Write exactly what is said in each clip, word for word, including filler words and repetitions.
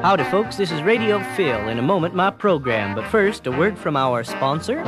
Howdy, folks. This is Radio Phil. In a moment, my program. But first, a word from our sponsor.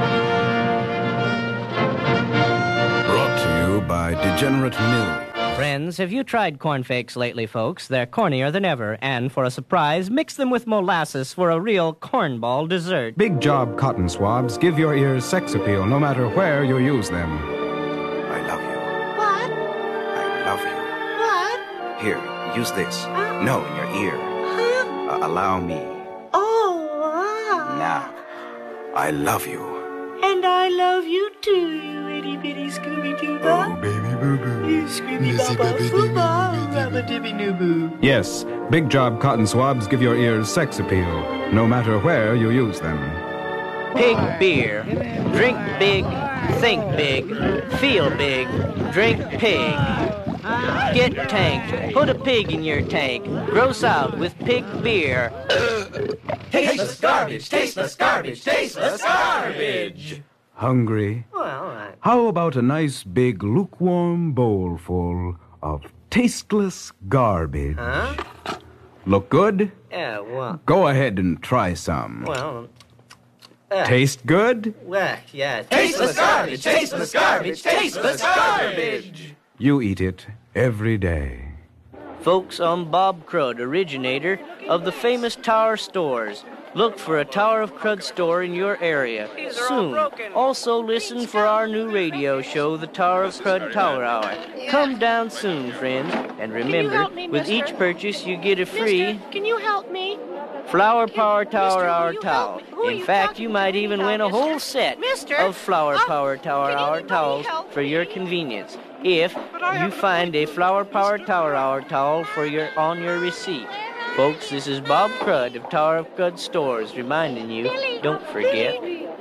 Brought to you by Degenerate Mill. Friends, have you tried cornflakes lately, folks? They're cornier than ever. And for a surprise, mix them with molasses for a real cornball dessert. Big Job cotton swabs give your ears sex appeal no matter where you use them. I love you. What? I love you. What? Here, use this. Uh, no, in your ear. Huh? Uh, allow me. Oh, wow. Now, I love you. And I love you too, you itty bitty Scooby Doo. Oh, baby boo boo. You Scooby Baba Fooba, Rabba Dibby Noo Boo. Yes, Big Job cotton swabs give your ears sex appeal no matter where you use them. Pig beer. Drink big, think big, feel big, drink pig. Get tanked. Put a pig in your tank. Gross out with pig beer. Tasteless garbage, tasteless garbage, tasteless garbage. Hungry? Well, I... How about a nice big lukewarm bowl full of tasteless garbage? Huh? Look good? Yeah, well... Go ahead and try some. Well... Uh, Taste good? well, yeah. Tasteless garbage, tasteless garbage, tasteless garbage. You eat it every day. Folks, I'm Bob Crud, originator of the famous Tower Stores. Look for a Tower of Crud store in your area soon. Also listen for our new radio show, the Tower of Crud Tower Hour. Come down soon, friends. And remember, me, with mister? each purchase you get a free Mister, can you help me? Flower Power Tower Mister, will Hour you towel. help me? Who are In you fact, talking you to might me even about, win a whole mister? set Mister? of Flower Oh, Power Tower can Hour anybody towels help for your me? convenience. If I you have to find a wait. Flower Power Tower Hour towel for your on your receipt. Folks, this is Bob Crud of Tower of Crud Stores reminding you, don't forget.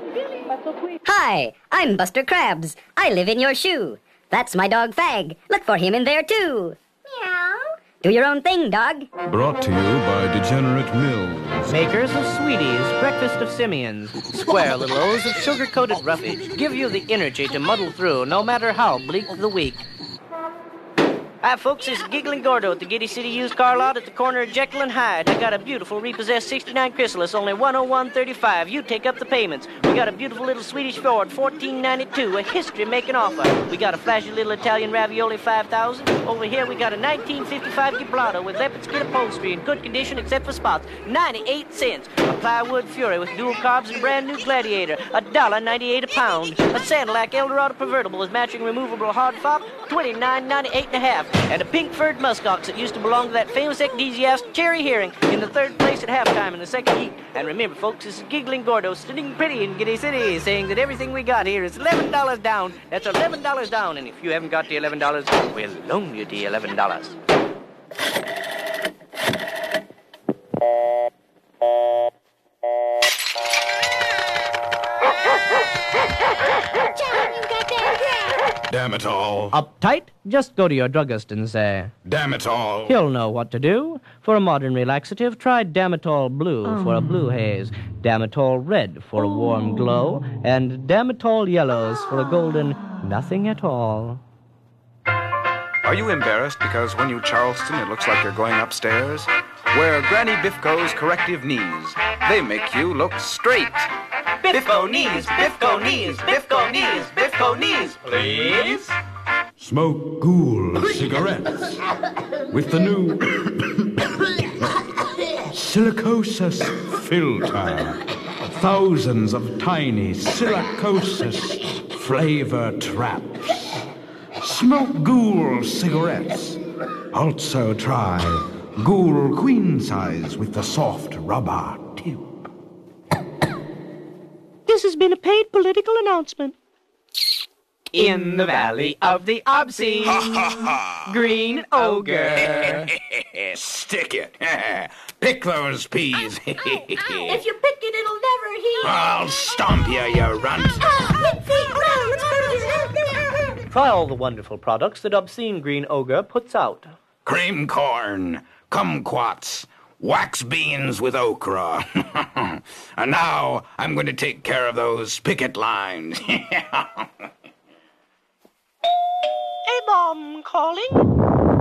Hi, I'm Buster Krabs. I live in your shoe. That's my dog Fag. Look for him in there too. Meow. Do your own thing, dog. Brought to you by Degenerate Mills. Makers of Sweeties, Breakfast of Simians, square little O's of sugar-coated roughage give you the energy to muddle through no matter how bleak the week. Hi, folks, this is Giggling Gordo at the Giddy City used car lot at the corner of Jekyll and Hyde. I got a beautiful repossessed sixty-nine Chrysalis, only one oh one thirty-five. You take up the payments. We got a beautiful little Swedish Ford, fourteen ninety-two, a history-making offer. We got a flashy little Italian Ravioli, five thousand. Over here, we got a nineteen fifty-five Gibraltar with leopard skin upholstery in good condition except for spots, ninety-eight cents. A plywood Fury with dual carbs and brand new Gladiator, one dollar ninety-eight a pound. A Sandlac Eldorado convertible with matching removable hard fob, twenty-nine ninety-eight and a half. And a pink furred muskox that used to belong to that famous enthusiast Cherry Hearing in the third place at halftime in the second heat. And remember, folks, this is Giggling Gordo sitting pretty in Giddy City saying that everything we got here is eleven dollars down. That's eleven dollars down. And if you haven't got the eleven dollars, we'll loan you the eleven dollars. John, you got that Damn it all. Uptight? Just go to your druggist and say, Damn it all. he'll know what to do. For a modern relaxative, try Damitol Blue for a blue haze, Damitol Red for a warm glow, and Damitol Yellows for a golden nothing at all. Are you embarrassed because when you Charleston, it looks like you're going upstairs? Wear Granny Biffco's corrective knees. They make you look straight. Biffco knees, Biffco knees, Biffco knees, Biffco knees, please. Smoke Ghoul cigarettes with the new silicosis filter. Thousands of tiny silicosis flavor traps. Smoke Ghoul cigarettes. Also try Ghoul Queen Size with the soft rubber tip. This has been a paid political announcement. In the valley of the obscene green ogre. Stick it. Pick those peas. If you pick it, it'll never heal. I'll stomp you, you runt. Try all the wonderful products that Obscene Green Ogre puts out. Cream corn, kumquats, wax beans with okra. And now I'm going to take care of those picket lines. A bomb calling.